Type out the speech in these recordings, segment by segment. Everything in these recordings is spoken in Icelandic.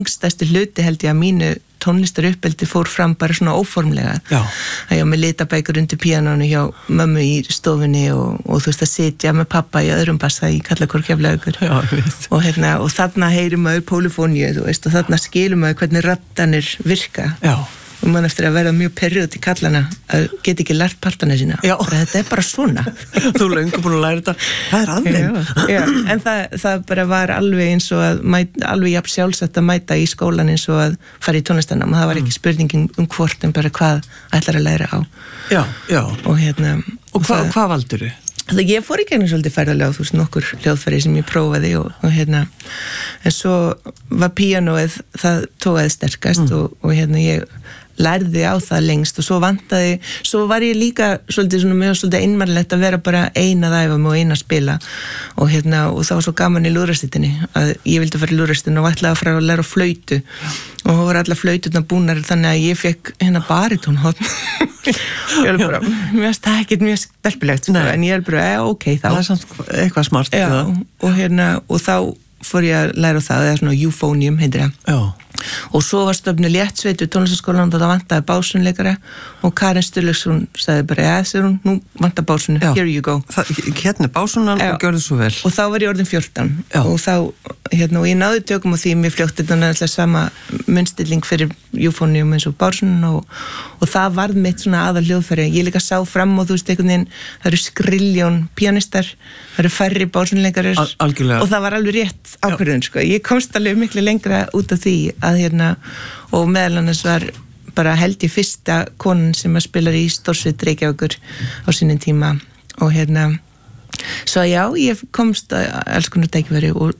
langstæsti hluti held ég að mínu tónlistaruppeldi fór fram bara svona óformlega. Já. Að ég var með litabækur undir píanónu hjá mömmu í stofunni og þú veist að sitja með pappa í öðrum bassa í Kallakór Keflavíkur. Já, veit. Og þarna heyrir maður pólifóníu, þú veist, og þarna skilur maður hvernig raddanir virka. Já. Og mann eftir að verða mjög perrið út í kallana að geta ekki lært partana sína. Já. Þetta bara svona. Þú löngu búin að læra þetta. Það að þeim. Já. En það bara var alveg eins og alveg jafn sjálfsagt að mæta í skólan eins og að fara í tónlistanám. Það var ekki spurningin hvort en bara hvað ætlar að læra á. Já, já. Og hvað valdur þú? Ég fór í gegnum svolítið ferðarlega, þú veist, nokkur hljóðfæri sem ég prófaði en svo var píanóið, það tókaði sterkast og ég lærði á það lengst og svo var ég líka svolítið einmannlegt að vera bara ein að æfa mig og ein að spila og það var svo gaman í lúðrasveitinni að ég vildi fara í lúðrasveitinni og ætlaði að fara að læra flautu og það voru allar flauturnar búnar þannig að ég fekk baritónhorn ég var bara, mér finnst það ekkert mjög stelpilegt en ég er bara, ok þá það er samt eitthvað smart og þá fór ég að læra það, eða svona euphonium heitir það. Já. Og svo var stofnu léttsveit við tónlistaskólanum og það vantaði básunleikara og Karin Sturluson sagði bara, nú vantar básunu, here you go. Hérna básunan og gjörðu svo vel. Og þá var ég orðin 14 og þá, og ég náði tökum á því mér fljótt þetta alltaf sama munnstilling fyrir euphonium eins og básunan og það varð mitt svona aðal hljóðfæri. Ég líka sá fram og þú veist einhvern veginn, það eru skriljón píanistar, það eru færri básunleikarar og það var alveg rétt ákvörðun, sko. Ég komst alveg miklu lengra út af því að og meðal annars var bara held ég fyrsta konan sem að spila í Stórsveit Reykjavíkur á sínum tíma og svo já, ég komst að alls konar tækifæri og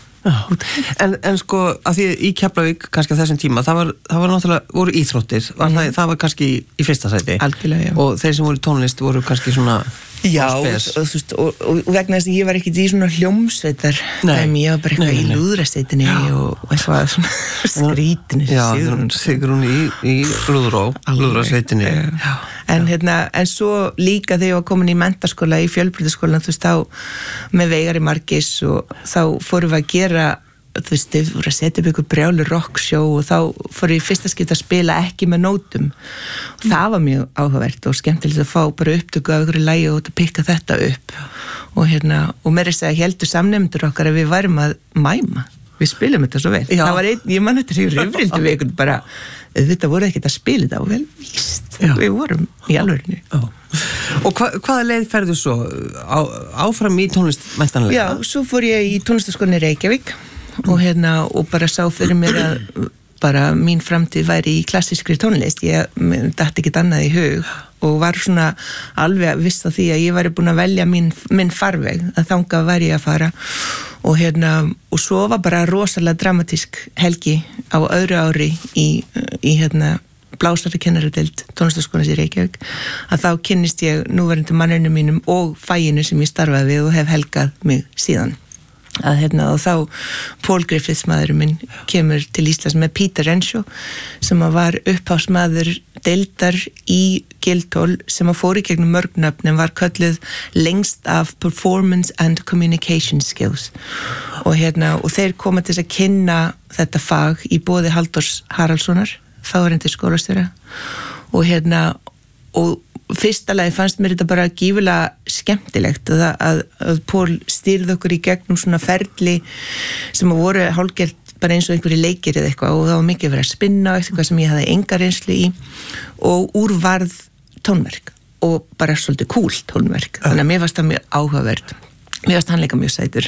En sko, að því í Keflavík kannski á þessum tíma, það var náttúrulega voru íþróttir, það var kannski í fyrsta sæti. Algjörlega, já. Og þeir sem voru í tónlist voru kannski svona og vegna þess að ég var ekkert í svona hljómsveitar ég var bara eitthvað í lúðrasveitinni og eitthvað svona skrítinni Sigrún í lúðrasveitinni en svo líka þegar ég var komin í menntaskóla í fjölbrautaskólan, þú veist, þá með Veigari Margis og þá fórum við að gera þú veist, þau voru að setja upp ykkur brjálu rocksjó og þá fór ég fyrsta skipti að spila ekki með nótum og það var mjög áhugavert og skemmtilegt að fá bara upptöku af ykkur í lagi og að pikka þetta upp og mér er að segja heldur samnefndur okkar að við værum að mæma við spilum þetta svo vel það var ég man þetta sér rifrildu við ykkur bara þetta voru ekkert að spila þetta og vel víst við vorum í alvörinu Og hvaða leið ferðu svo áfram í tónlist Já, svo fór ég í tónlistaskólann í Reykjavík og bara sá fyrir mér að bara mín framtíð væri í klassískri tónlist ég datt ekkert annað í hug og var svona alveg viss á því að ég væri búin að velja minn farveg að þangað væri ég að fara og svo var bara rosalega dramatísk helgi á öðru ári í blásarkennaradeild tónlistaskólans í Reykjavík að þá kynnist ég núverandi manninu mínum og faginu sem ég starfaði við og hef helgað mig síðan og þá Paul Griffiths maðurinn minn kemur til Íslands með Peter Renshaw sem var upphafsmaður deildar í Guildhall sem fór í gegnum mörg nöfn en var kölluð lengst af Performance and Communication Skills og þeir koma til að kynna þetta fag í boði Halldórs Haraldssonar þáverandi skólastjóra og fyrsta lagi fannst mér þetta bara gífulega skemmtilegt að Paul stýrði okkur í gegnum svona ferli sem voru hálfgert bara eins og einhverju leikir eða eitthvað og það var mikið verið að spinna eitthvað sem ég hafði enga reynslu í og úr varð tónverk og bara svolítið cool tónverk þannig að mér fannst það mjög áhugavert mér fannst hann líka mjög sætur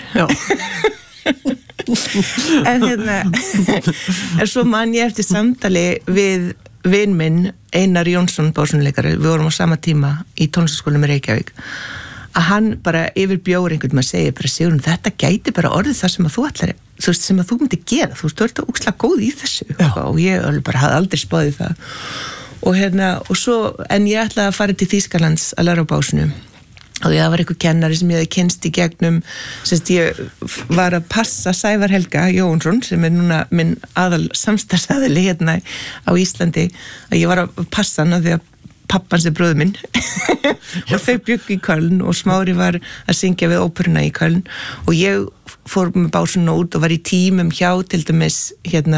en svo man ég eftir samtali við vin minn Einar Jónsson básunleikari, við vorum á sama tíma í tónlistaskólanum í Reykjavík að hann bara yfir bjór einhvern maður segir bara Sigrún, þetta gæti bara orðið það sem að þú ætlar þú veist, sem að þú myndir gera, þú veist, þú ert ógeðslega góð í þessu og ég bara hafði aldrei spáðið það og svo, en ég ætlaði að fara til Þýskalands að læra á básunu og það var einhver kennari sem ég hefði kynst í gegnum ég var að passa Sævar Helga Jónsson sem núna minn aðal samstarfsaðili á Íslandi að ég var að passa hann af því að pappans bróður minn og þau bjuggu í Köln og Smári var að syngja við óperuna í Köln og ég fór með básuna út og var í tímum hjá til dæmis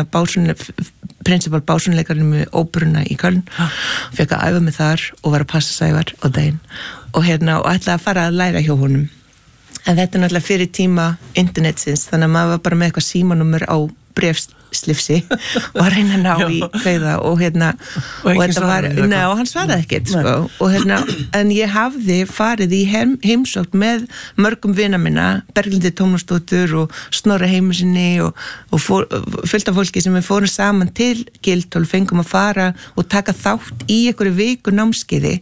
prinsipal básunleikarinn með óperuna í Köln fekk að æfa mig þar og var að passa Sævar á daginn og ætlaði að fara að læra hjá honum en þetta náttúrulega fyrir tíma internetsins þannig að maður var bara með eitthvað símanúmer á bréfslifsi og að reyna að ná í kveða og þetta var, og hann svaraði ekkert sko, og en ég hafði farið í heimsókn með mörgum vina minna, Berglindi Tómasdóttur og Snorra Heimusinni og fullt af fólki sem við fórum saman til Gildhól, fengum að fara og taka þátt í einhverju viku námskeiði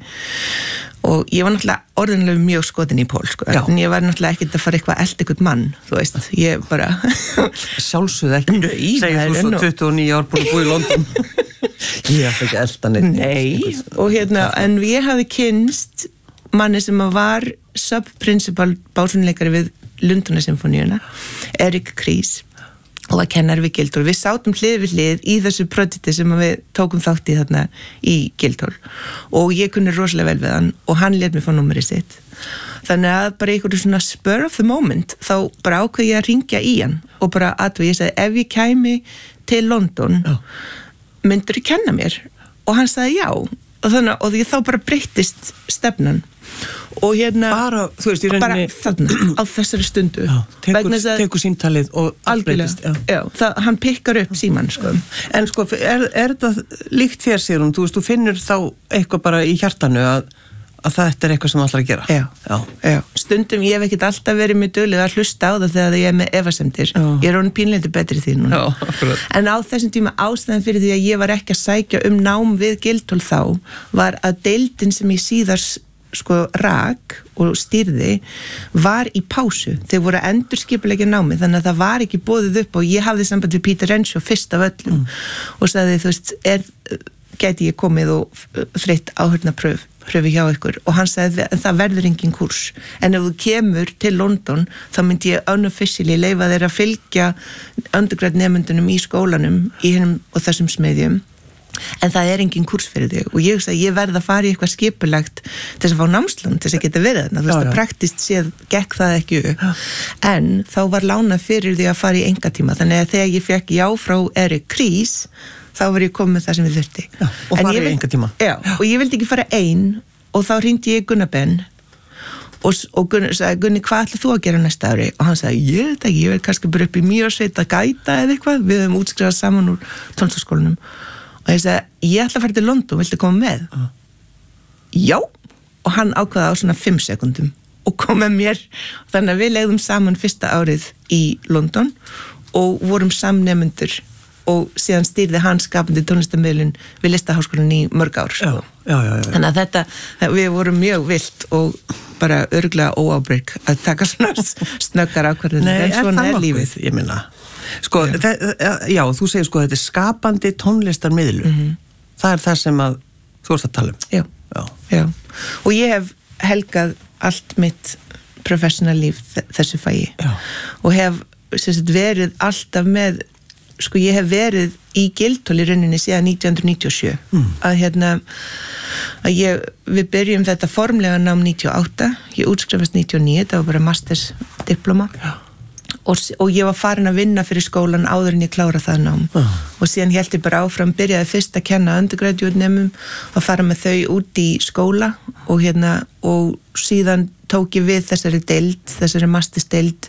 og ég var náttúrulega orðinlega mjög skotin í Pól sko, en ég var náttúrulega ekkert að fara eitthvað eld eitthvað mann, þú veist, ég bara sjálfsögðu ekki, segir þú svo 29 ár búin að búa í London ég haf ekki elda neitt nei, og en ég hafði kynst manni sem var sub-principal básunleikari við Lundúnarsymfóníuna Erik Krís og að kennar við Gildhól. Við sátum hlið við hlið í þessu projekti sem við tókum þátt í þarna í Gildhól og ég kunni rosalega vel við hann og hann lét mér fá númerið sitt. Þannig að bara einhverju svona spur of the moment þá bara ákveð ég að ringja í hann og bara ég sagði ef ég kæmi til London myndur þú kenna mér? Og hann sagði já og því þá bara breyttist stefnan og bara, þú veist, í rauninni bara þarna, á þessari stundu tekur símtalið og algjörlega, hann pikkar upp síman sko. En sko, er þetta líkt þér sér þú veist, þú finnur þá eitthvað bara í hjartanu að þetta eitthvað sem þú ætlar að gera já. Stundum ég hef ekkert alltaf verið mjög dugleg að hlusta á það þegar ég með efasemdir ég orðin pínleiti betri því núna en á þessum tíma ástæðan fyrir því að ég var ekki að sækja nám við Gildhól þá var að deildin sem ég síðar rak og stýrði var í pásu, þeir voru að endurskipuleggja námið þannig að það var ekki boðið upp og ég hafði samband við Peter Renshaw fyrst af öllum og sagði þú veist, gæti ég komið og þreytt áhörnaprófi hjá ykkur og hann sagði það verður engin kúrs en ef þú kemur til London þá myndi ég unofficially leyfa þeir að fylgja undergrad nemendunum í skólanum í hinum og þessum smiðjum en það er engin kúrs fyrir þig og ég sagði ég verð að fara í eitthvað skipulagt til þess að fá námslán til þess að geta verið þarna þú veist að praktist séð gekk það ekki en þá var lánað fyrir því að fara í engatíma þannig að þegar ég fekk já frá Erik Krís þá var ég komið það sem við þurfti og fara í engatíma og ég vildi ekki fara ein og þá hringdi ég Gunnar Ben og Gunni sagði, hvað ætlar þú að gera næsta ári? Og hann sagði, ég veit ekki, ég verð kannski bara upp í Mýrarsveit að gæta eða eitthvað við höfum útskrifað saman úr tónlistarskólanum og ég sagði, ég ætla að fara til London, viltu koma með? Já, og hann ákvaði á svona 5 sekundum og kom með mér þannig að við legðum saman fyrsta árið í London og vorum samnemendur og síðan stýrði hann skapandi tónlistarmiðlun við Listaháskólann í mörg ár þannig að þetta, við vorum mjög vilt og bara örugglega óábyrg að taka svona snöggar ákvarðanir en svona er lífið ég meina sko, þú segir sko þetta er skapandi tónlistarmiðlun það er það sem að þú ert að tala um já. Og ég hef helgað allt mitt professional líf þessu fagi og hef verið alltaf með sko ég hef verið í Gildhól í rauninni síðan 1997 að við byrjum þetta formlega nám 98 ég útskrifast 99, það var bara mastersdiploma og ég var farin að vinna fyrir skólan áður en ég klára það nám og síðan hélt ég bara áfram, byrjaði fyrst að kenna undergraduate nemum og fara með þau út í skóla og síðan tók ég við þessari mastersdeild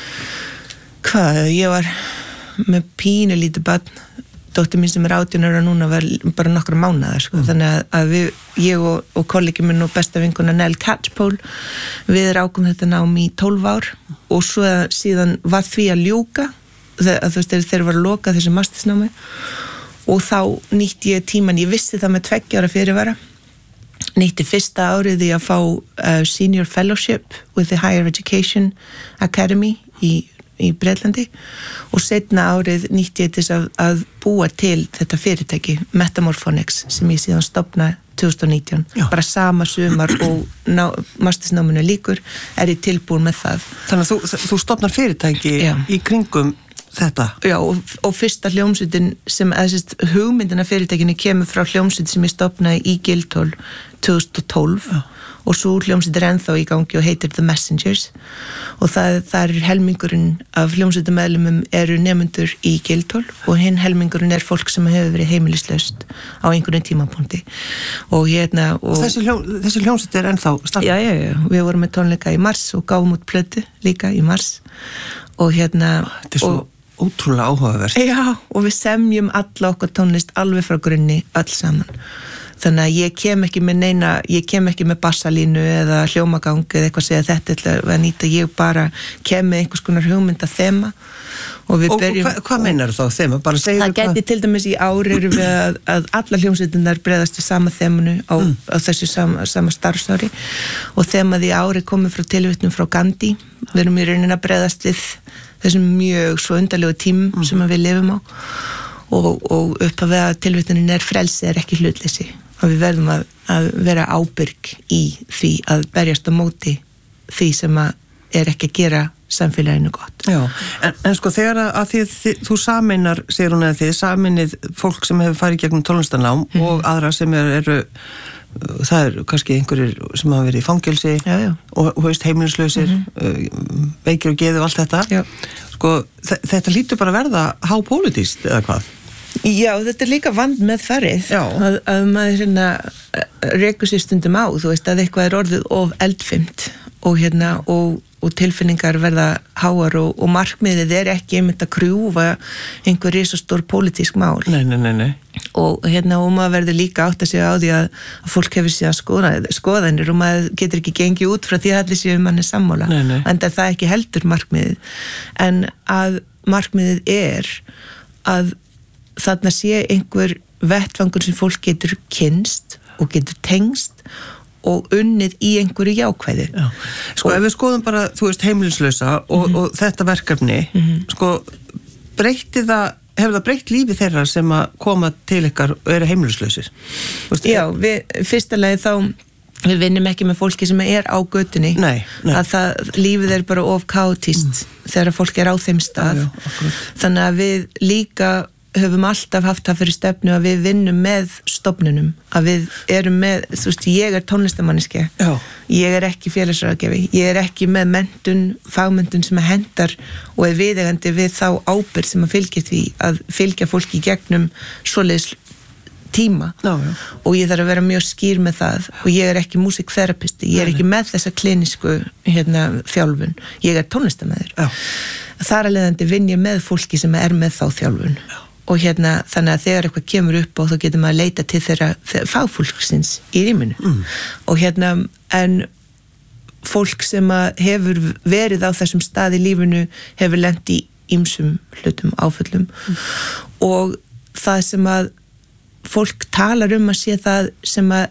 ég var með pínu lítið barn dóttir mín sem er 18 ára núna var bara nokkra mánaðar sko. Þannig að ég og kollegi minn og besta vinkona Nell Catchpole við rákum þetta nám í 12 ár og svo síðan var því að ljúka þeir var að loka þessu mastersnámi og þá nýtti ég tíman, ég vissi það með 2 ára fyrirvara nýtti fyrsta árið í að fá Senior Fellowship with the Higher Education Academy í Breitlandi og seinna árið nýtti ég til að búa til þetta fyrirtæki Metamorphonics sem ég síðan stofna 2019, bara sama sumar og mastersnáminu líkur ég tilbúin með það. Þannig að þú stofnar fyrirtæki í kringum þetta? Já, og fyrsta hljómsveitin sem, hugmyndina fyrirtækinu kemur frá hljómsveit sem ég stofnaði í Guildhall 2012 og svo hljómsveit ennþá í gangi og heitir The Messengers og það er helmingurinn af hljómsveitamedlumum eru nemendur í Guildhall og hinn helmingurinn er fólk sem hefur verið heimilislaust á einhverjum tímapunkti og og þessi hljómsveit er ennþá starf? Já, við vorum með tónleika í mars og gáum út plötu líka í mars og þetta er svo ótrúlega áhugavert. Já, og við semjum alla okkar tónlist alveg frá grunni öll saman. Þannig að ég kem ekki með bassalínu eða hljómagang eða eitthvað að segja þetta ætla að nýta, ég bara kem með einhvers konar hugmynd að þema og við byrjum. Og hvað meinar þá þema? Bara segir það gæti til dæmis í ári erum við að alla hljómsveitirnar bregðast við sama þemunu á þessu sama starfsári og þemað í ári komið frá tilvitnum frá Gandhi. Við erum í rauninni að bregðast við þessum mjög svo undarlegu tímum sem við lifum á og upp að vega tilvitunin er frelsi er ekki hlutleysi og við verðum að vera ábyrg í því að berjast á móti því sem er ekki að gera samfélaginu gott. Já, en sko þegar að þú sameinar, segir hún að þið sameinið fólk sem hefur farið gegnum tónlistarnám og aðra sem eru það er kannski einhverjir sem hafa verið í fangelsi og heimilislausir, veikir og geðu og allt þetta. Sko, þetta lítur bara að verða hápólitískt eða hvað? Já, þetta er líka vand með farið að maður rekur sér stundum á, þú veist að eitthvað er orðið of eldfimt og tilfinningar verða háar og markmiðið er ekki einmitt að krjúfa einhver risastór pólitísk mál. Nei. Og og maður verður líka átt að segja á því að fólk hefur síðan skoðanir og maður getur ekki gengið út frá því að allir séu manni sammála. En það er ekki heldur markmiðið. En að markmiðið er að þarna sé einhver vettvangur sem fólk getur kynst og getur tengst og unnið í einhverju jákvæði. Sko ef við skoðum bara, þú veist, heimilislausa og þetta verkefni, sko hefur það breytt lífi þeirra sem að koma til ykkar og eru heimilislausir? Já, fyrsta lagi þá við vinnum ekki með fólki sem er á götunni. Nei. Að lífið er bara of kaotist þegar fólk er á þeim stað. Þannig að við líka höfum alltaf haft það fyrir stefnu að við vinnum með stofnunum, að við erum með, þú veist, ég er tónlistamanniski, ég er ekki félagsráðgjafi, ég er ekki með fagmenntun sem að hendar og er viðeigandi við þá ábyrgð sem að fylgja því, að fylgja fólki í gegnum svoleiðis tíma og ég þarf að vera mjög skýr með það og ég er ekki músikterapisti, ég er ekki með þessa klinísku þjálfun, ég er tónlistamæður. Þar að leiðandi vinn ég með fólki sem er með þá þjálfun. Og þannig að þegar eitthvað kemur upp og þá getur maður að leita til þeirra fagfólksins í rýminu. Og en fólk sem hefur verið á þessum stað í lífinu hefur lent í ýmsum hlutum áföllum og það sem að fólk talar að sé það sem að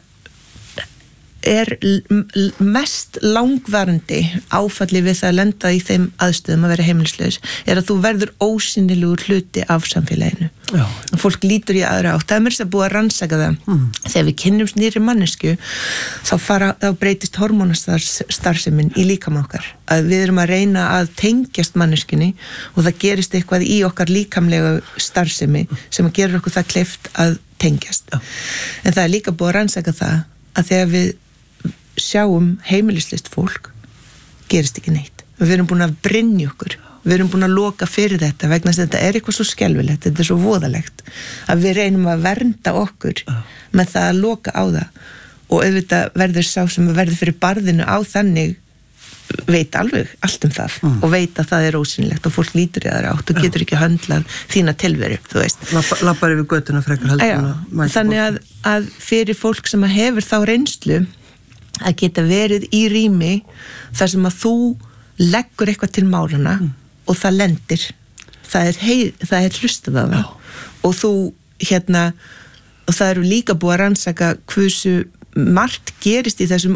er mest langvarandi áfalli við það að lenda í þeim aðstöðum að vera heimilislaus er að þú verður ósýnilegur hluti af samfélaginu. Fólk lítur í aðra átt. Það er mér sem búið að rannsaka það. Þegar við kynnumst nýrri mannesku þá breytist hormónastarfsemin í líkama okkar. Að við erum að reyna að tengjast manneskunni og það gerist eitthvað í okkar líkamlega starfsemi sem að gera okkur það kleift að tengjast. En það er líka búið að rannsaka það að þegar við sjáum heimilislaust fólk gerist ekki neitt. Við erum búin að brynja okkur. Við erum búin að loka fyrir þetta vegna þess að þetta er eitthvað svo skelfilegt, þetta er svo voðalegt að við reynum að vernda okkur með það að loka á það og auðvitað verður sá sem verður fyrir barðinu á þannig veit alveg allt það og veit að það er ósynlegt og fólk lítur í aðra átt og getur ekki höndlað þína tilveru, þú veist. Lappar yfir götuna frekar heldur. Þannig að fyrir fólk sem hefur þá reynslu að geta verið í rými þar sem að þú leggur eitthvað til málana og það lendir. Það er hlustað af það. Og þú og það eru líka búið að rannsaka hversu margt gerist í þessum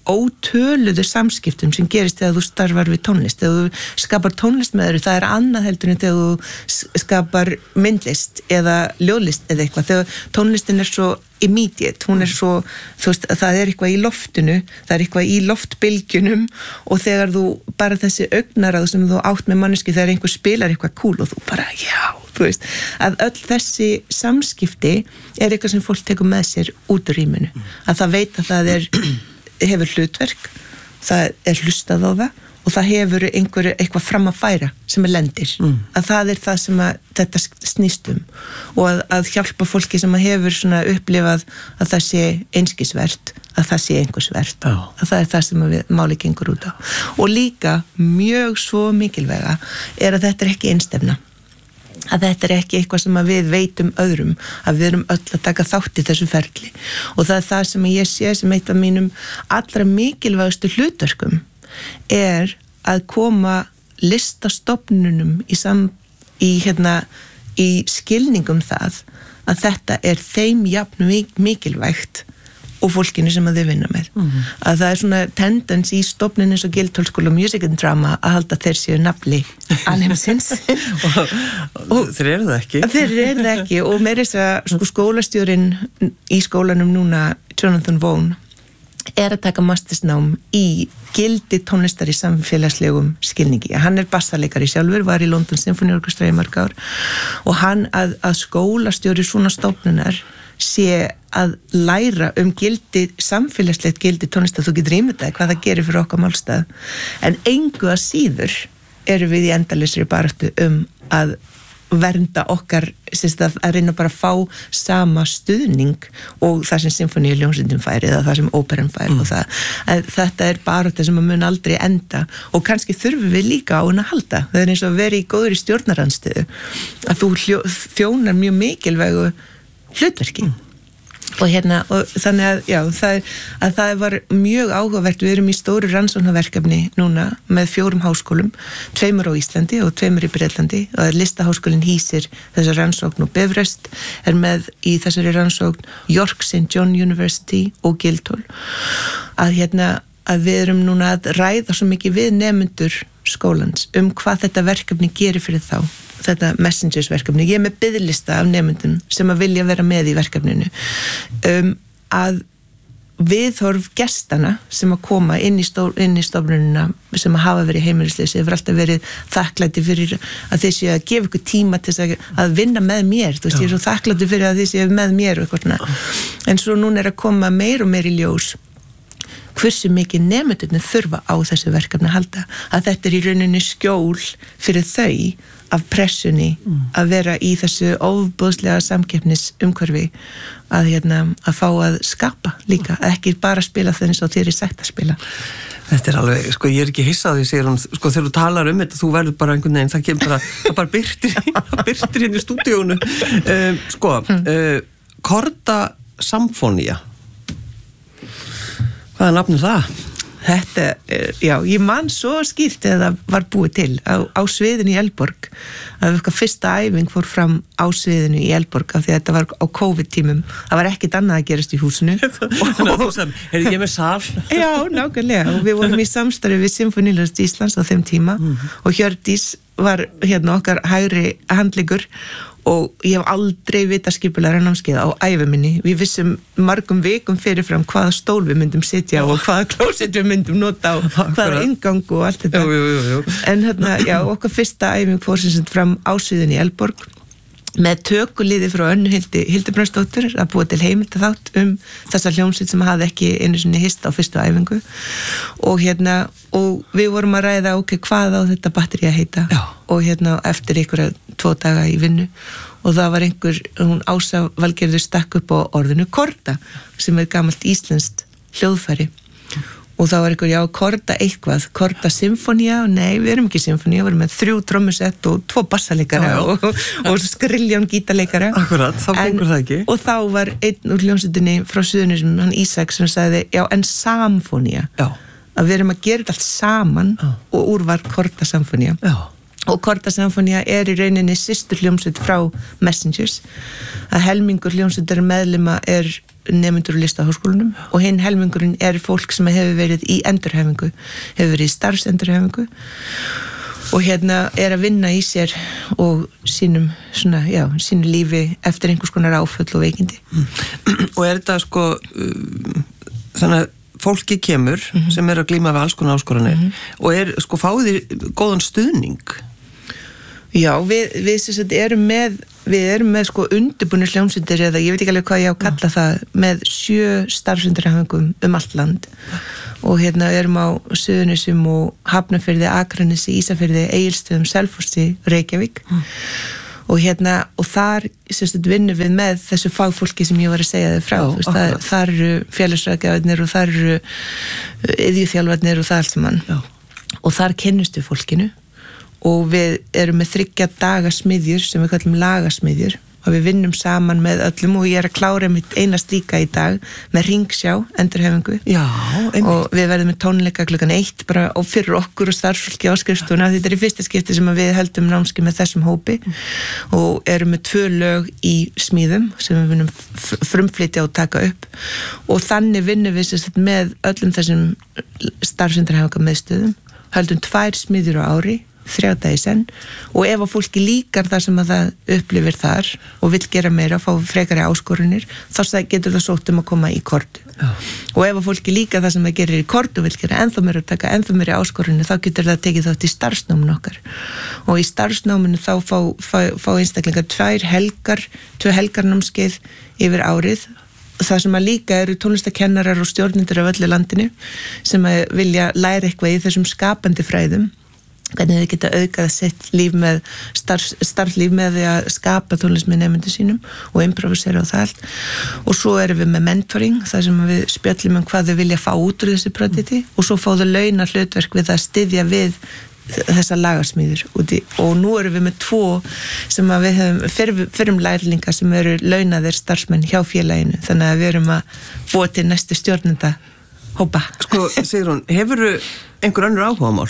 ótöluðu samskiptum sem gerist þegar þú starfar við tónlist. Þegar þú skapar tónlist með það er annað heldur en þegar þú skapar myndlist eða ljóðlist eða eitthvað. Þegar tónlistin er svo immediate, hún er svo, þú veist, það er eitthvað í loftinu, það er eitthvað í loftbylgjunum og þegar þú bara þessi augnarað sem þú átt með manneski þegar einhver spilar eitthvað cool og þú bara, já, þú veist, að öll þessi samskipti er eitthvað sem fólk tekur með sér út úr rýminu. Að það veit að það hefur hlutverk, það er hlustað á það og það hefur eitthvað fram að færa sem lendir. Að það er það sem þetta snýst og að hjálpa fólki sem hefur svona upplifað að það sé einskisvert, að það sé einhversvert. Að það er það sem máli gengur út á. Og líka mjög svo mikilvæga er að þetta er ekki einstefna. Að þetta er ekki eitthvað sem við veitum öðrum, að við erum öll að taka þátt í þessu ferli og það er það sem ég sé sem eitt af mínum allra mikilvægustu hlutverkum er að koma listastofnunum í skilningum það að þetta er þeim jafn mikilvægt og fólkinu sem að þau vinna með. Að það er svona tendens í stofnun eins og Guildhall Music and Drama að halda þeir séu nafli alheimsins. og þeir eru það ekki. Þeir eru það ekki og meira þess að skólastjórinn í skólanum núna, Jonathan Vaughan, er að taka mastersnám í gildi tónlistar í samfélagslegum skilningi. Hann er bassaleikari sjálfur, var í London Symphony Orchestra í mörg ár og hann að skólastjóri svona stofnunar sé að læra gildi, samfélagslegt gildi tónlistar, þú getur ímyndað hvað það gerir fyrir okkar málstað. En engu að síður eru við í endalausri baráttu að vernda okkar, að reyna bara að fá sama stuðning og það sem symfóníuljónsveitin fær eða það sem óperan fær og það. Þetta er barátta sem mun aldrei enda og kannski þurfum við líka á henni að halda. Það er eins og að vera í góðri stjórnarandstöðu að þú þjónar mjög mikilvægu hlutverki. Og þannig að, já, það var mjög áhugavert. Við erum í stóru rannsóknarverkefni núna með 4 háskólum, 2 á Íslandi og 2 í Bretlandi og listaháskólinn hýsir þessa rannsókn og Bifröst er með í þessari rannsókn York St. John University og Guildhall. Að við erum núna að ræða svo mikið við nemendur skólans hvað þetta verkefni gerir fyrir þá. Þetta Messengers verkefni. Ég er með biðlista af nemendum sem að vilja vera með í verkefninu. Að viðhorf gestana sem að koma inn í stofnunina sem að hafa verið heimilisleysi hefur alltaf verið þakklæti fyrir að þeir séu að gefa ykkur tíma til að vinna með mér. Þú veist, ég er svo þakklæti fyrir að þeir séu með mér og eitthvað svona. En svo núna er að koma meir og meir í ljós hversu mikið nemendurnir þurfa á þessu verkefni að halda. Að þetta er í rauninni skjól fyrir þau af pressunni að vera í þessu ofboðslega samkeppnisumhverfi að fá að skapa líka, ekki bara spila þau eins og þér er sagt að spila. Þetta er alveg, ég er ekki hissa á því, segir hún, þegar þú talar þetta, þú verður bara einhvern veginn, það bara birtir hérna í stúdíónu. Korda Samfónía. Hvað er nafnið það? Þetta, já, ég man svo skýrt eða það var búið til á sviðinu í Eldborg að fyrsta æfing fór fram á sviðinu í Eldborg af því að þetta var á COVID-tímum, það var ekkert annað að gerast í húsinu. Þannig að þú sagði, er ég með sal? Já, nákvæmlega, og við vorum í samstarfi við Sinfóníuljónsveit Íslands á þeim tíma og Hjördís var okkar hægri handleggur og ég hef aldrei vitað skipulegra námskeið á ævi minni. Við vissum margum vikum fyrirfram hvaða stól við myndum sitja og hvaða klósett við myndum nota og hvaða inngang og allt þetta. Jú. En okkar fyrsta æfing fór sem fram á sviðinu í Eldborg með tökuliði frá Önnu Hildebrandsdóttur að búa til heimildaþátt þessa hljómsveit sem hafði ekki einu sinni hist á fyrstu æfingu og við vorum að ræða hvað á þetta batteri að heita. Já. Og eftir einhverja 2 daga í vinnu og það var hún Ása Valgerður stakk upp á orðinu korda sem er gamalt íslenskt hljóðfæri og það var korda symfónía, nei, við erum ekki symfónía, við erum með 3 trommusett og 2 bassaleikara og skriljón gítarleikara. Akkurat, þá gengur það ekki. Og þá var einn úr hljómsveitinni frá Suðurnesjum, hann Ísak, sem sagði, já, en samfónía. Já. Að við erum að gera þetta allt saman og úr var korda samfónía. Já. Og Korda Samfónía er í rauninni systur hljómsveit frá Messengers að helmingur hljómsveitar meðlima er nemendur úr listaháskólanum og hinn helmingurinn fólk sem hefur verið í endurhæfingu, hefur verið í starfsendurhæfingu og að vinna í sér og sínu lífi eftir einhvers konar áföll og veikindi. Og þetta sko þannig að fólki kemur sem að glíma við alls konar áskoranir og sko fáið góðan stuðning? Já, við erum með sko undirbúnir hljómsveitir eða ég veit ekki alveg hvað ég á að kalla það með 7 starfsendurhæfingum um allt land og erum á Suðurnesjum og Hafnarfirði, Akranesi, Ísafirði, Egilsstöðum, Selfossi, Reykjavík og þar vinnum við með þessu fagfólki sem ég var að segja þið frá þar eru félagsráðgjafarnir og þar eru iðjuþjálfarnir og það allt saman og þar kynnumst við fólkinu og við erum með 3 daga smiðjur sem við kallum lagasmiðjur og við vinnum saman með öllum og ég að klára mitt eina slíka í dag með Ringsjá, endurhæfingu og við verðum með tónleika klukkan 1 bara og fyrir okkur og starfsfólki á skrifstofuna. Þetta í fyrsta skipti sem við höldum námskeið með þessum hópi og erum með 2 lög í smíðum sem við vinnum frumflytja og taka upp og þannig vinnum við með öllum þessum starfsendurhæfinga meðstöðum, höldum 2 smiðjur á ári 3 daga í senn og ef að fólki líkar það sem að það upplifir þar og vill gera meira, fá frekari áskorunir þá getur það sótt að koma í kortu og ef að fólki líkar það sem það gerir í kortu og vill gera ennþá meira og taka ennþá meira áskorunir þá getur það tekið þátt í starfsnáminu okkar og í starfsnáminu þá fá einstaklingar 2 helgarnámskeið yfir árið það sem að líka eru tónlistakennarar og stjórnendur af öllu landinu sem að vilja læra eitthvað í þessum skapandi fræðum hvernig þið geta aukað sitt líf með starflíf með því að skapa tónlist með nemendum sínum og improvisera og það allt og svo erum við með mentoring þar sem við spjöllum hvað þau vilja fá út úr þessu projekti og svo fá þau launa hlutverk við að styðja við þessa lagarsmíður úti og nú erum við með 2 sem að við höfum fyrrum lærlinga sem eru launaðir starfsmenn hjá félaginu þannig að við erum að búa til næstu stjórnenda hópa. Sko, Sigrún, hefurðu einhver önnur áhugamál?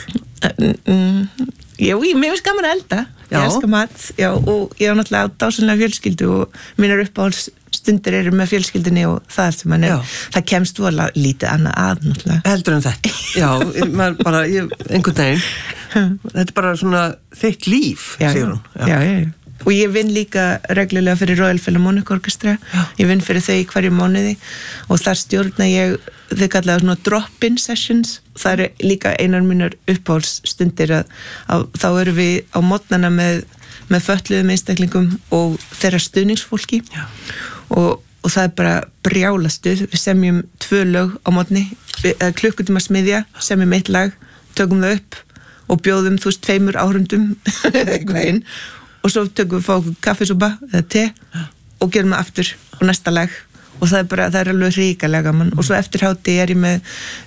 Já, mér finnst gaman að elda. Ég elska mat, og ég á náttúrulega dásamlega fjölskyldu og mínar uppáhaldsstundir eru með fjölskyldunni og það sem mann það kemst vola lítið annað að náttúrulega. Heldur en þetta? Já, maður bara, einhvern veginn, þetta er bara svona þitt líf, Sigrún. Já. Og ég vinn líka reglulega fyrir Royal Philharmonic Orchestra, ég vinn fyrir þau í hverju mánuði og þar stjórna ég þau kallaða svona drop-in sessions það líka einar mínar uppáhaldsstundir að þá erum við á mótnana með fötluðum einstaklingum og þeirra stuðningsfólki og það bara brjála stuð, við semjum 2 lög á mótni, klukkutíma smiðja, semjum 1 lag, tökum það upp og bjóðum 2 áhorfendum eitthvað inn og svo tökum við fá okkur kaffisúpa eða te og gerum það aftur og næsta lag og það er alveg hrikalega gaman og svo eftir hátti ég með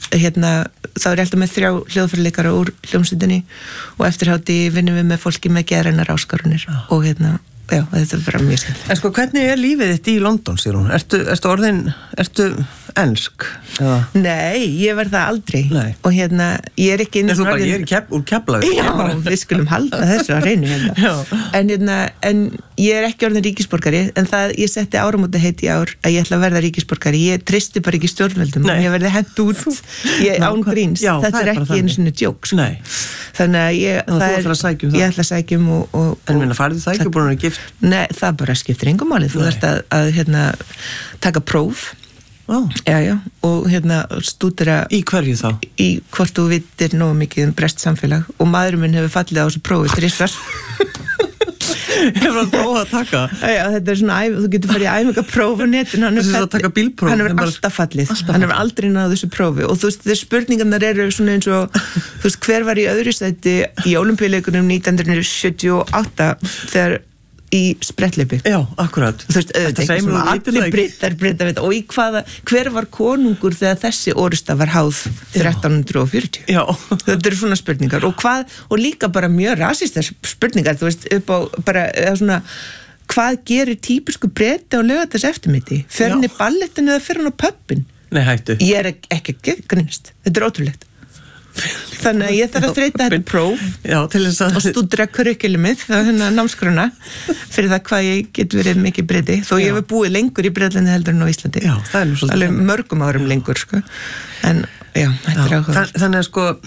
þá er ég alltaf með 3 hljóðfæraleikara úr hljómsveitinni og eftir hátti vinnum við með fólki með geðrænar áskorunir og já, þetta er bara mjög skemmt. En sko, hvernig er lífið þitt í London, Sigrún? Ertu ensk? Eða? Nei, ég verð það aldrei. Nei. Og ég er ekki... Ég er úr Keflavík. Já, við skulum halda þessu að reynu En ég er ekki orðin ríkisborgari, en ég setti áramótaheit í ár að ég ætla að verða ríkisborgari. Ég tristi bara ekki stjórnvöldum. Ég verði hent út. Ég án gríns. Þetta er ekki einu svona djók. Nei. Þannig að ég ætla að sækjum og En minna farið það ekki búin að gift? Nei, það bara skiptir engum máli. Þú þarft að taka próf. Já, og stúdera Í hverju þá? Í hvort þú vitir nógu mikið breskt samfélag og maðurinn minn hefur fallið á þessu prófi 3 Hefur hann prófað að taka? Já, þetta er svona þú getur farið í æfingapróf á netinu Þessi að taka bílpróf? Hann hefur alltaf fallið Hann hefur aldrei náð þessu prófi og þú veist, þeir spurningarnar eru svona eins og þú veist, hver var í öðru sæti í Ólympíuleikunum 1978 þegar í spretthlaupi. Já, akkurat. Þú veist, allir Britar og hver var konungur þegar þessi orusta var háð 1340? Já. Þetta eru svona spurningar og líka bara mjög rasistar spurningar, þú veist, upp á bara svona, hvað gerir típisku Breti á laugardags eftirmiddi? Fer hann í ballettinu eða fer hann á pubin? Nei, hættu. Ég er ekki grínst. Þetta er ótrúlegt. Þannig að ég þarf að þreyta þetta próf og stúdra curriculumið, það námskrona fyrir það hvað ég get verið mikið breyti, þó ég hef búið lengur í Bretlandi heldur en á Íslandi. Já, það nú svolítið. Alveg mörgum árum lengur, sko. En já, þetta áhuga. Þannig að sko,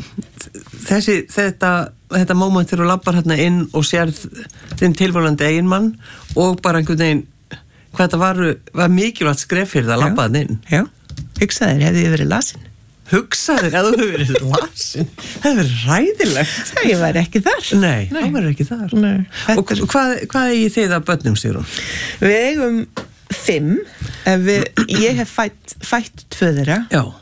þetta moment þegar þú labbar hérna inn og sérð þinn tilvonandi eiginmann og bara einhvern veginn, hvað þetta var mikilvægt skref fyrir það að labba hann inn. Já, hugsaðir, hefði ég verið lasin. Hugsaðir, ef þú hefur verið lasin, það hefur verið ræðilegt. Ég var ekki þar. Nei, það var ekki þar. Nei. Og hvað eigi þið að börnum, Sigrún? Við eigum 5. Ég hef fætt 2 þeirra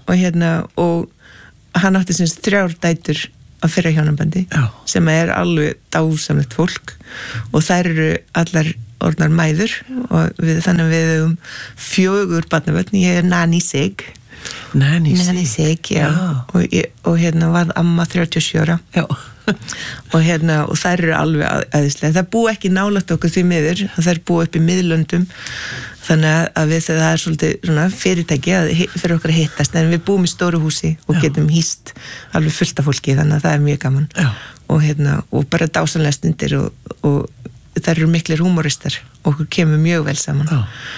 og hann átti sem 3 dætur á fyrra hjónabandi sem alveg dásamlegt fólk og þær eru allar orðnar mæður og þannig að við eigum 4 barnabörn. Ég Nanny Sig. Nanny Sig, já. Og varð amma 37 ára. Já. og þær eru alveg æðislega. Það búi ekki nálægt okkur því miður, þær búi upp í miðlöndum, þannig að það svolítið svona fyrirtæki fyrir okkur að hittast, en við búum í stóru húsi og getum hýst alveg fullt af fólki, þannig að það mjög gaman. Og bara dásamlega stundir og þær eru miklir húmoristar og okkur kemur mjög vel saman.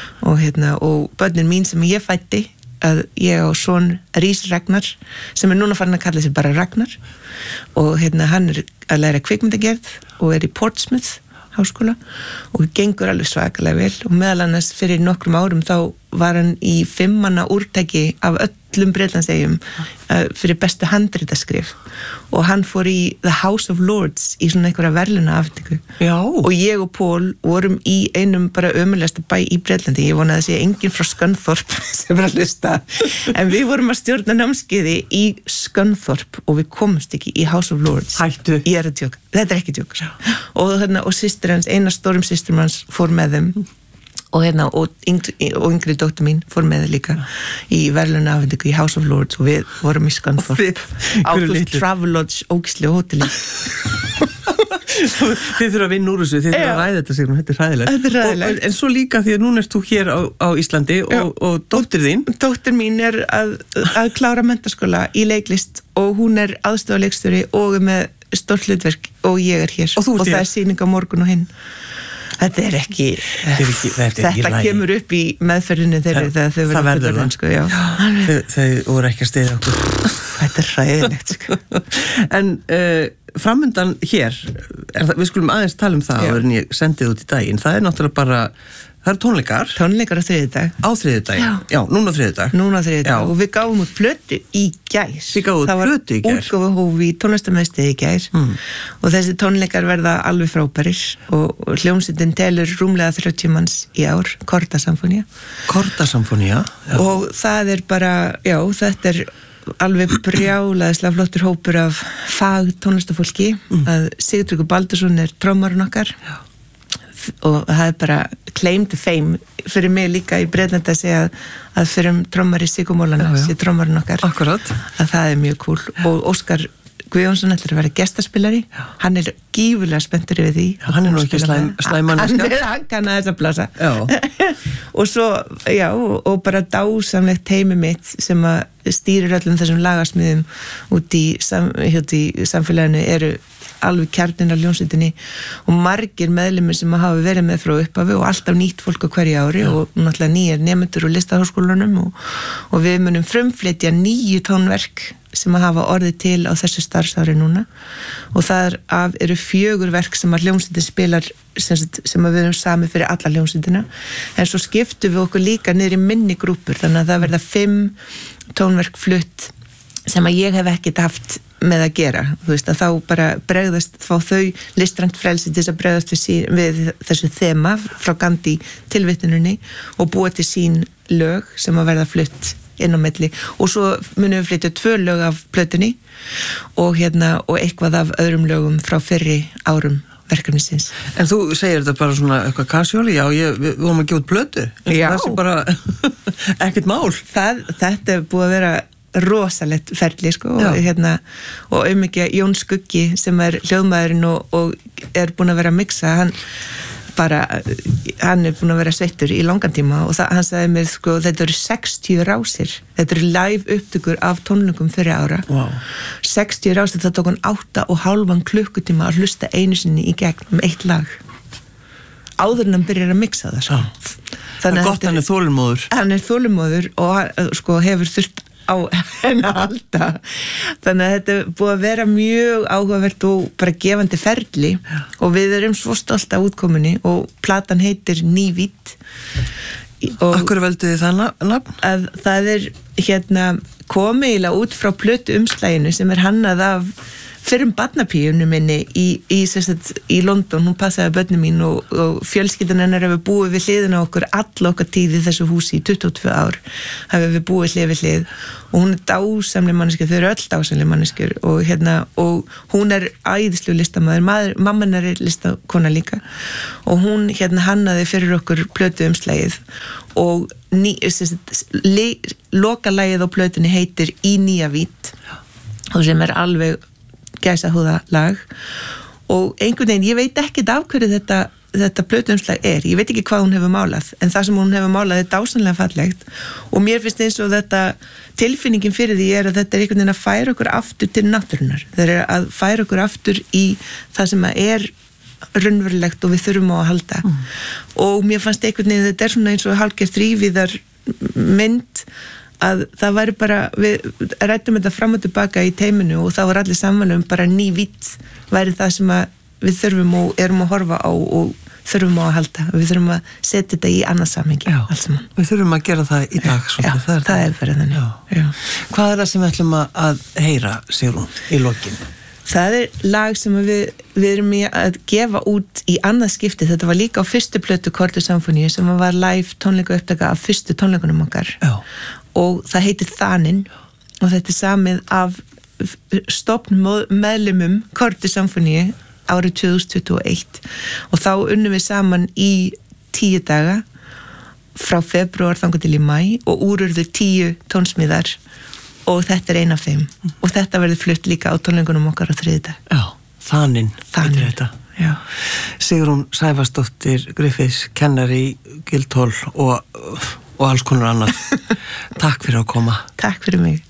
Og börnin mín sem ég fætti, að ég á son Rís Ragnar sem núna farin að kalla sig bara Ragnar og hann að læra kvikmyndagerð og í Portsmouth háskóla og gengur alveg svakalega vel og meðal annars fyrir nokkrum árum þá var hann í 5 manna úrtaki af öllum Bretlandseyjum fyrir bestu handritaskrif og hann fór í The House of Lords í svona einhverja verðluna afhendingu og ég og Pól vorum í einum bara ömurlegasta bæ í Bretlandi. Ég vonaði að sé enginn frá Scunthorpe sem var að hlusta en við vorum að stjórna námskeiði í Scunthorpe og við komumst ekki í House of Lords. Hættu. Ég að djóka, þetta ekki djók og systir hans, eina stórum systir hans fór með þeim og yngri dóttir mín fór með líka í verðluna afhendingu í House of Lords og við vorum í Scunthorpe á Travelodge ógislega hóteli. Þið þurfa að vinna úr þessu, þið þurfa að ræða þetta Sigrún, þetta er ræðilegt. En svo líka því að núna ert þú hér á Íslandi og dóttir þín? Dóttir mín að klára menntaskóla í leiklist og hún aðstofaleikstjóri og með stórt hlutverk og ég hér og það sýning á morgun og hinn. Þetta er ekki þetta kemur upp í meðferðinni þegar þau verður fullorðin, þau voru ekki að stiðja okkur. Þetta er hræðilegt, En framundan hér, við skulum aðeins tala um það áður en ég sendið út í daginn, það náttúrulega bara, það eru tónleikar. Tónleikar á þriðjudag. Á þriðjudag, já, núna á þriðjudag. Núna á þriðjudag og við gáum út plötu í gær. Þið gáum út plötu í gær? Það var útgáfuhóf í tónlistarmiðstöð í gær og þessi tónleikar verða alveg frábærir og hljómsveitin telur rúmlega 30 manns í ár, Kordasamfónía. Kordasamfónía, já. Og það bara, þetta alveg brjálæðislega flottur hópur af tónlistafólki að Sigtryggur Baldursson trommarinn okkar og það bara claim to fame fyrir mig líka í Bretlandi að segja að fyrir trommari Sigurmólana sé trommarinn okkar. Akkurat. Að það er mjög cool og Óskar Guðjónsson ætlar að vera gestaspilari, hann gífurlega spenntur yfir því. Hann nú ekki slæmanniska. Hann kann að þess að blasa. Og svo, og bara dásamlegt teymi mitt sem að stýrir öllum þessum lagasmiðum út í samfélaginu eru alveg kjarnin af hljómsveitinni og margir meðlimir sem hafa verið með frá upphafi og alltaf nýtt fólk á hverju ári og náttúrulega nýjar nemendur úr listaháskólanum og við munum frumflytja 9 tónverk sem að hafa orðið til á þessu starfsári núna og það eru 4 verk sem að hljómsveitin spilar sem að við erum sami fyrir alla hljómsveitina en svo skiptum við okkur líka niður í minni grúpur þannig að það verða 5 tónverk flutt sem að ég hef ekkert haft með að gera, þú veist að þá bara bregðast, fá þau listrænt frelsi til þess að bregðast við þessu þema frá Gandhi tilvitnuninni og búa til sín lög sem að verða flutt inn á milli og svo munum við flytja 2 lög af plötunni og eitthvað af öðrum lögum frá fyrri árum verkefnisins. En þú segir þetta bara svona eitthvað casually, við vorum að gefa út plötu, það sé bara ekkert mál. Þetta er búið að vera rosalegt ferli og ekki Jón Skuggi sem hljóðmaðurinn og búin að vera að mixa, bara, hann búin að vera sveittur í langan tíma og hann sagði mér, sko, þetta eru 60 rásir, þetta eru live upptökur af tónleikum fyrir ára. Wow. 60 rásir, það tók hann 8,5 klukkutíma að hlusta einu sinni í gegn eitt lag. Áður en hann byrjar að mixa það, sko. Það er gott, hann er þolinmóður. Hann er þolinmóður og sko hefur þurft á henni að halda. Þannig að þetta er búið að vera mjög áhugavert og bara gefandi ferli og við erum svo stolt af útkomunni og platan heitir Nývít. Akkur veldu þið það nafn? Að það er komið út frá plötu umslaginu sem er hannað af fyrrum barnapíunum minni í London, hún passaði börnum mín og fjölskyldan hennar hefur búið við hliðina okkur alla okkar tíð í þessu húsi í 22 ár hefur við búið hlið við hlið og hún er dásamleg manneskja, þau eru öll dásamleg manneskjur og hún er æðislu listamaður, mamman er listakona líka og hún hannaði fyrir okkur plötu umslagið og lokalagið á plötunni heitir Í Nýjavít og sem er alveg gæsahúða lag og einhvern veginn, ég veit ekki af hverju þetta plötuumslag er, ég veit ekki hvað hún hefur málað, en það sem hún hefur málað er dásamlega fallegt og mér finnst eins og þetta tilfinningin fyrir því er að þetta er einhvern veginn að færa okkur aftur til náttúrunnar, það er að færa okkur aftur í það sem er raunverulegt og við þurfum á að halda og mér fannst einhvern veginn þetta er svona eins og hálfgerð þrívíðar mynd að það væri bara, við rættum þetta fram og tilbaka í teiminu og þá var allir sammála bara Nývít væri það sem við þurfum og erum að horfa á og þurfum á að halda við þurfum að setja þetta í annað samhengi alls saman. Við þurfum að gera það í dag svolítið, það er verið þannig. Hvað er það sem við ætlum að heyra, Sigrún, í lokinu? Það er lag sem við erum að gefa út í annað skipti, þetta var líka á fyrstu plötu Korter Symphony sem var live tónleika upptaka af fyrstu tónleikunum okkar og það heitir Þaninn og þetta er samið af stofnmeðlimum Korter Symphony árið 2021 og þá unnum við saman í 10 daga frá febrúar þangað til í maí og úrurðu 10 tónsmíðar og þetta er ein af þeim og þetta verður flutt líka á tónleikunum okkar á þriðjudag. Já, Þaninn. Já. Sigrún Sævarsdóttir Griffiths, kennari í Guildhall og alls konar annað. Takk fyrir að koma. Takk fyrir mig.